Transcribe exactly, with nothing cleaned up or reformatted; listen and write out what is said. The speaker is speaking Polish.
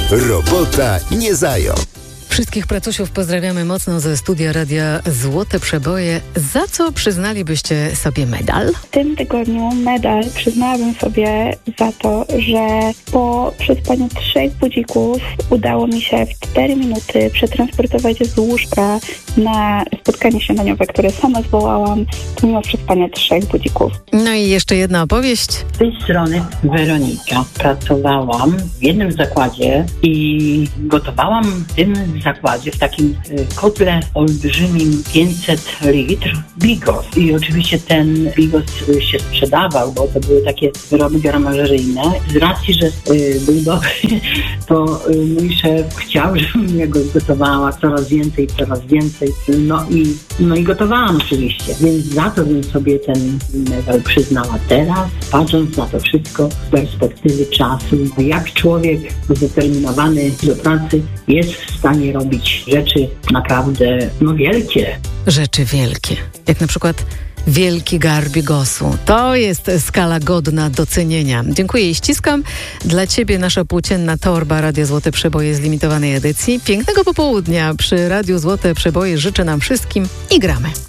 Robota nie zajął. Wszystkich pracusiów pozdrawiamy mocno ze studia Radia Złote Przeboje. Za co przyznalibyście sobie medal? W tym tygodniu medal przyznałabym sobie za to, że po przespaniu trzech budzików udało mi się w cztery minuty przetransportować z łóżka na spotkanie śniadaniowe, które sama zwołałam, pomimo przespania trzech budzików. No i jeszcze jedna opowieść. Z tej strony Weronika. Pracowałam w jednym zakładzie i gotowałam w tym zakładzie, w takim kotle olbrzymim pięćset litrów bigos. I oczywiście ten bigos się sprzedawał, bo to były takie wyroby garomażeryjne. Z racji, że y, był dobry, to y, mój szef chciał, żebym ja go gotowała coraz więcej, coraz więcej. No i, no i gotowałam oczywiście. Więc za to bym sobie ten medal przyznała teraz, patrząc na to wszystko z perspektywy czasu. Jak człowiek zdeterminowany do pracy jest w stanie robić rzeczy naprawdę no wielkie. Rzeczy wielkie. Jak na przykład wielki gar bigosu. To jest skala godna docenienia. Dziękuję i ściskam. Dla Ciebie nasza płócienna torba Radia Złote Przeboje z limitowanej edycji. Pięknego popołudnia przy Radiu Złote Przeboje życzę nam wszystkim i gramy.